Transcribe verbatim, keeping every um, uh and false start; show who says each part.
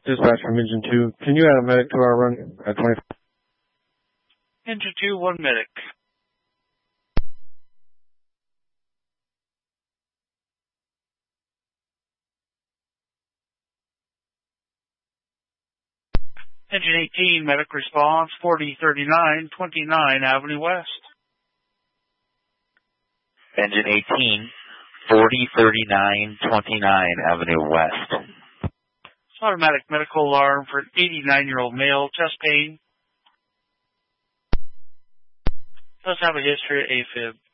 Speaker 1: Dispatch from Engine two. Can you add a medic to our run at twenty?
Speaker 2: Engine two, one medic. Engine eighteen, medic response, forty thirty-nine, twenty-nine Avenue West.
Speaker 3: Engine eighteen, forty thirty-nine, twenty-nine Avenue West.
Speaker 2: Automatic medical alarm for an eighty-nine-year-old male, chest pain. Does have a history of AFib.